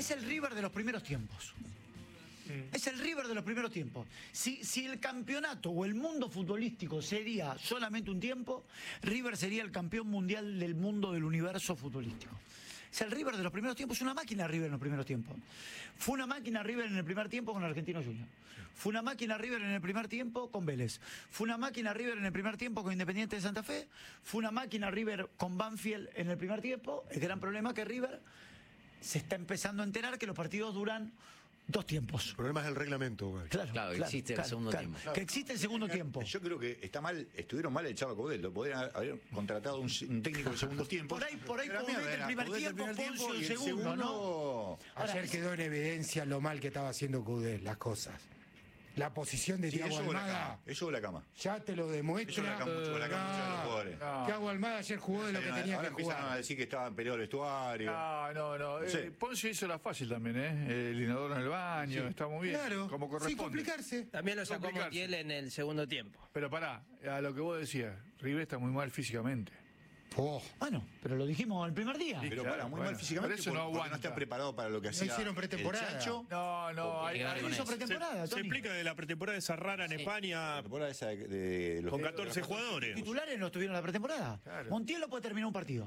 Es el River de los primeros tiempos. Es el River de los primeros tiempos. Si el campeonato o el mundo futbolístico sería solamente un tiempo, River sería el campeón mundial del mundo del universo futbolístico. Es el River de los primeros tiempos, es una máquina River en los primeros tiempos. Fue una máquina River en el primer tiempo con Argentino Junior. Fue una máquina River en el primer tiempo con Vélez. Fue una máquina River en el primer tiempo con Independiente de Santa Fe. Fue una máquina River con Banfield en el primer tiempo. El gran problema es que River se está empezando a enterar que los partidos duran 2 tiempos. El problema es el reglamento, güey. Claro, existe el segundo tiempo. Que existe el segundo tiempo. Yo creo que estuvieron mal el Chava Caudel. Lo podrían haber contratado un técnico de segundo tiempo. Por ahí Coudet el primer tiempo, Poncio el segundo, ¿no? Ayer quedó en evidencia lo mal que estaba haciendo Coudet, las cosas. La posición de Thiago Almada. Eso de la cama. Ya te lo demuestra. Eso la cama mucho de los jugadores. Thiago Almada ayer jugó de lo que tenía que jugar. Empiezan a decir que estaba en periodo del vestuario. No. Sí. Poncio hizo la fácil también, El inodoro en el baño, está muy bien. Claro, como corresponde. sin complicarse. También lo sacó Montiel en el segundo tiempo. Pero pará, a lo que vos decías, River está muy mal físicamente. Bueno, pero lo dijimos el primer día. Pero claro, para, muy bueno, mal físicamente pero eso no porque no aguanta. está preparado para lo que hacía. hicieron pretemporada. el Chacho. No, Ahí hizo pretemporada, Se Tony. explica de la pretemporada esa rara en España La temporada esa de los con 14 jugadores. Titulares no estuvieron en la pretemporada. Claro. Montiel no puede terminar un partido.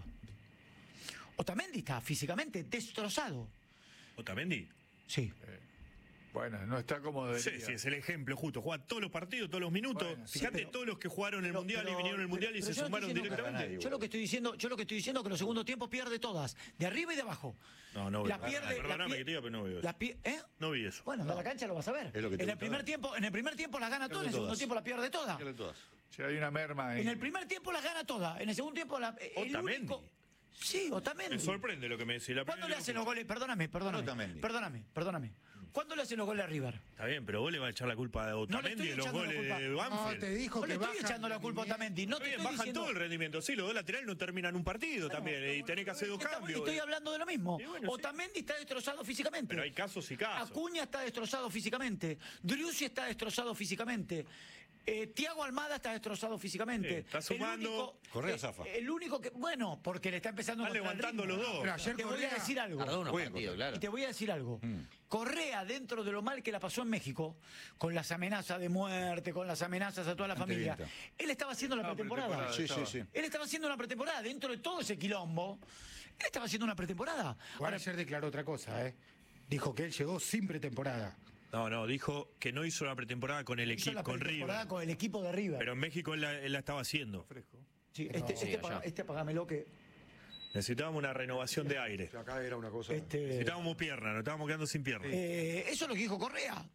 Otamendi está físicamente destrozado. ¿Otamendi? Sí. Bueno, no está como debería. Sí, es el ejemplo justo. Juega todos los partidos, todos los minutos. Bueno, Fíjate, pero- todos los que jugaron el Mundial y vinieron al Mundial y se yo no sumaron estoy diciendo directamente. Yo lo que estoy diciendo es que los segundos tiempos pierde todas, de arriba y de abajo. No veo. La pierde, Perdóname que te diga, pero no veo eso. ¿Eh? No vi eso. Bueno, anda a la cancha lo vas a ver. Es lo que te En el gusta primer ver. tiempo, las gana todas, en el segundo todas. tiempo las pierde todas. Pierde todas. Si hay una merma En el primer tiempo las gana todas, en el segundo tiempo el Otamendi. único. Sí, Otamendi. Me sorprende lo que me decís. La ¿Cuándo primera le hacen vez los goles? Perdóname. Otamendi. ¿Cuándo le hacen los goles a River? Está bien, pero vos le vas a echar la culpa a No le Otamendi estoy de los echando la goles culpa. de No, Banfield. te dijo No le que estoy baja echando la culpa a Otamendi. No Está te bien, estoy bajan diciendo. todo el rendimiento. Sí, los dos laterales no terminan un partido también. Y tenés que hacer dos cambios. Estoy hablando de lo mismo. Y bueno, sí. Otamendi está destrozado físicamente. Pero hay casos y casos. Acuña está destrozado físicamente. Driussi está destrozado físicamente. Thiago Almada está destrozado físicamente. Sí, está sumando. Correa zafa. El único que. Bueno, porque le está empezando a Están encontrar el levantando ritmo. los dos. Pero ayer Te voy a Correa decir algo. Tardó unos Juega, partidos, claro. Y te voy a decir algo. Correa, dentro de lo mal que la pasó en México, con las amenazas de muerte, con las amenazas a toda la familia, Anteviento. él estaba haciendo la pretemporada. pretemporada. Sí. Él estaba haciendo una pretemporada. Dentro de todo ese quilombo, él estaba haciendo una pretemporada. Juan ayer declaró otra cosa, Dijo que él llegó sin pretemporada. No, dijo que no hizo la pretemporada con el hizo equipo, la con pretemporada River. con el equipo de River. Pero en México él la estaba haciendo. Fresco. Sí, allá. este apagámelo que. Necesitábamos una renovación de aire. Acá era una cosa. Necesitábamos pierna, nos estábamos quedando sin pierna. Eso es lo que dijo Correa.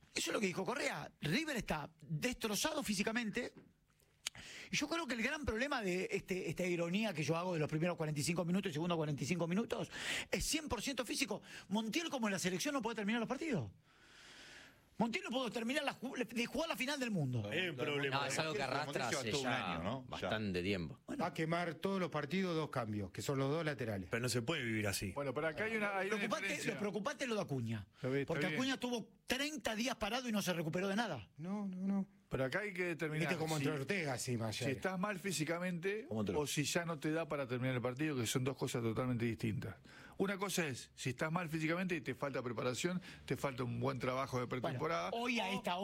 River está destrozado físicamente. Y yo creo que el gran problema de esta ironía que yo hago de los primeros 45 minutos y segundos 45 minutos es 100% físico. Montiel, como en la selección, no puede terminar los partidos. Montiel no pudo terminar de jugar la final del mundo. Hay un problema. No, es algo que arrastra hace Montiel lleva todo un ya año, ¿no? bastante tiempo. Va a quemar todos los partidos 2 cambios, que son los 2 laterales. Pero no se puede vivir así. Bueno, pero acá hay una diferencia. Preocupate lo de Acuña. Está bien, está Porque bien. Acuña tuvo 30 días parado y no se recuperó de nada. No. Pero acá hay que determinar Viste como entre Ortega, sí, más si estás mal físicamente Como otro. o si ya no te da para terminar el partido, que son dos cosas totalmente distintas. Una cosa es, si estás mal físicamente y te falta preparación, te falta un buen trabajo de pretemporada. Hoy a esta